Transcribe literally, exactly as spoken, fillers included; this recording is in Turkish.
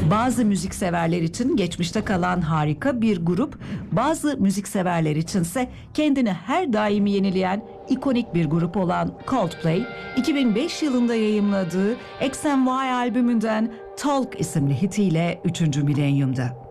Bazı müzikseverler için geçmişte kalan harika bir grup, bazı müzikseverler içinse kendini her daim yenileyen ikonik bir grup olan Coldplay, iki bin beş yılında yayımladığı X and Y albümünden Talk isimli hitiyle üçüncü milenyumda.